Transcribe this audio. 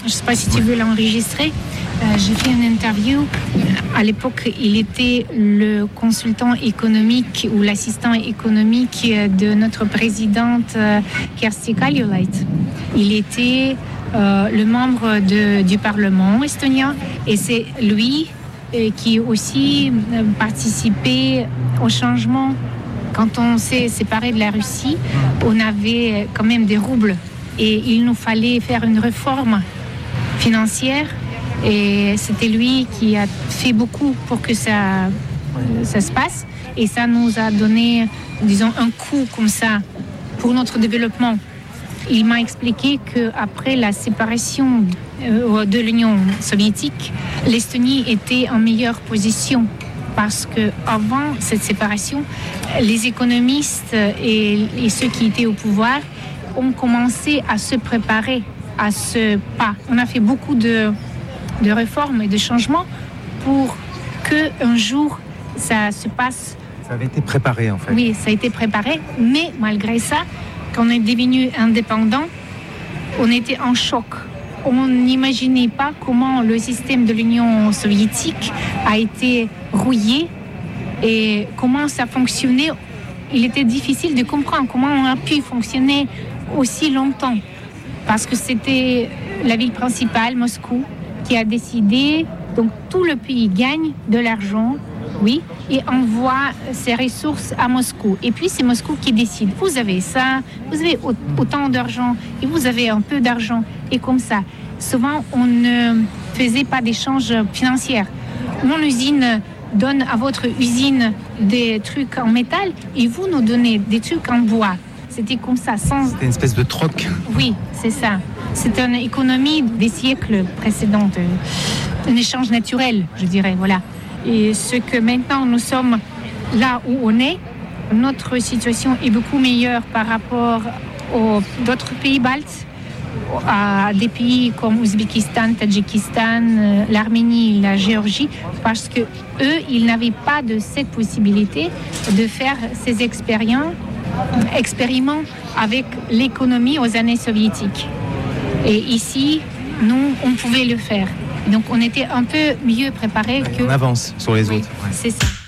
Je ne sais pas si tu veux l'enregistrer. J'ai fait une interview. À l'époque, il était le consultant économique ou l'assistant économique de notre présidente Kersti Kaljulaid. Il était le membre du Parlement estonien et c'est lui qui aussi participé au changement. Quand on s'est séparé de la Russie, on avait quand même des roubles et il nous fallait faire une réforme financière et c'était lui qui a fait beaucoup pour que ça se passe et ça nous a donné, disons, un coup comme ça pour notre développement. Il m'a expliqué qu'après la séparation de l'Union soviétique, l'Estonie était en meilleure position parce qu'avant cette séparation, les économistes et ceux qui étaient au pouvoir ont commencé à se préparer à ce pas. On a fait beaucoup de réformes et de changements pour qu'un jour ça se passe. Ça avait été préparé en fait. Oui, ça a été préparé, mais malgré ça, quand on est devenu indépendant, on était en choc. On n'imaginait pas comment le système de l'Union soviétique a été rouillé et comment ça fonctionnait. Il était difficile de comprendre comment on a pu fonctionner aussi longtemps. Parce que c'était la ville principale, Moscou, qui a décidé, donc tout le pays gagne de l'argent, oui, et envoie ses ressources à Moscou. Et puis c'est Moscou qui décide. Vous avez ça, vous avez autant d'argent, et vous avez un peu d'argent, et comme ça. Souvent, on ne faisait pas d'échange financier. Mon usine donne à votre usine des trucs en métal, et vous nous donnez des trucs en bois. C'était comme ça, C'était une espèce de troc. Oui, c'est ça. C'est une économie des siècles précédents, un échange naturel, je dirais, voilà. Et ce que maintenant nous sommes là où on est, notre situation est beaucoup meilleure par rapport aux d'autres pays baltes, à des pays comme Ouzbékistan, Tadjikistan, l'Arménie, la Géorgie, parce que eux, ils n'avaient pas de cette possibilité de faire ces expériments avec l'économie aux années soviétiques. Et ici, nous, on pouvait le faire. Donc, on était un peu mieux préparés On avance sur les autres. Ouais. C'est ça.